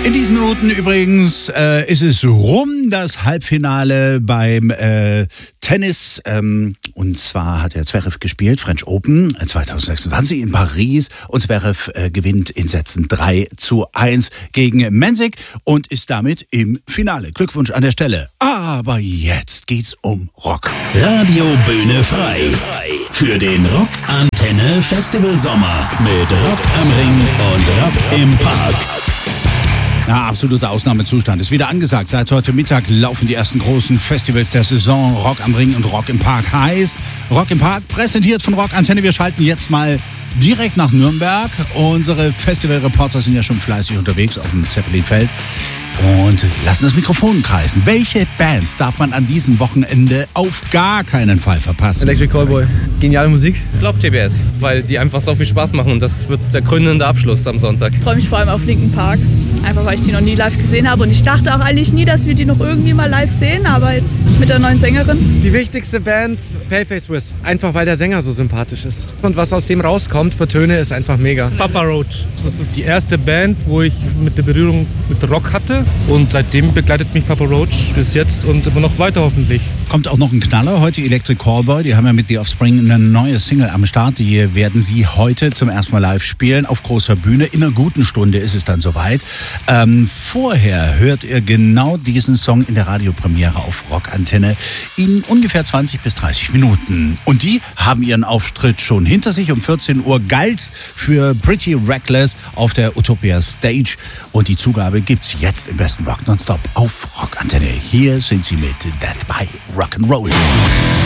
In diesen Minuten übrigens ist es rum, das Halbfinale beim Tennis. Und zwar hat Zverev gespielt, French Open 2026 in Paris. Und Zverev gewinnt in Sätzen 3-1 gegen Mensik und ist damit im Finale. Glückwunsch an der Stelle. Aber jetzt geht's um Rock. Radio Bühne frei. Für den Rock Antenne Festival Sommer mit Rock am Ring und Rock im Park. Ja, absoluter Ausnahmezustand ist wieder angesagt. Seit heute Mittag laufen die ersten großen Festivals der Saison. Rock am Ring und Rock im Park heiß. Rock im Park präsentiert von Rock Antenne. Wir schalten jetzt mal direkt nach Nürnberg. Unsere Festivalreporter sind ja schon fleißig unterwegs auf dem Zeppelinfeld und lassen das Mikrofon kreisen. Welche Bands darf man an diesem Wochenende auf gar keinen Fall verpassen? Electric Callboy. Geniale Musik. Ich glaube TBS, weil die einfach so viel Spaß machen und das wird der krönende Abschluss am Sonntag. Ich freue mich vor allem auf Linkin Park, einfach weil ich die noch nie live gesehen habe und ich dachte auch eigentlich nie, dass wir die noch irgendwie mal live sehen, aber jetzt mit der neuen Sängerin. Die wichtigste Band, Paleface Wiz, einfach weil der Sänger so sympathisch ist. Und was aus dem rauskommt für Töne ist einfach mega. Papa Roach, das ist die erste Band, wo ich mit der Berührung mit Rock hatte und seitdem begleitet mich Papa Roach bis jetzt und immer noch weiter hoffentlich. Kommt auch noch ein Knaller heute, Electric Callboy. Die haben ja mit The Offspring eine neue Single am Start. Die werden sie heute zum ersten Mal live spielen auf großer Bühne. In einer guten Stunde ist es dann soweit. Vorher hört ihr genau diesen Song in der Radiopremiere auf Rock Antenne in ungefähr 20 bis 30 Minuten. Und die haben ihren Auftritt schon hinter sich. Um 14 Uhr galt für Pretty Reckless auf der Utopia Stage. Und die Zugabe gibt's jetzt im besten Rock Nonstop auf Rock Antenne. Hier sind sie mit Death by Rock'n'Roll.